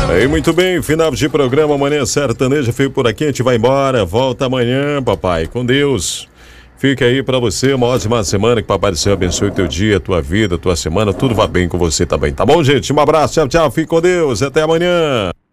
Aí, muito bem, final de programa, Manhã Sertaneja, fico por aqui, a gente vai embora, volta amanhã, papai, com Deus. Fique aí pra você, uma ótima semana, que Papai do Céu abençoe teu dia, tua vida, tua semana, tudo vá bem com você também, tá bom, gente? Um abraço, tchau, tchau, fique com Deus, até amanhã.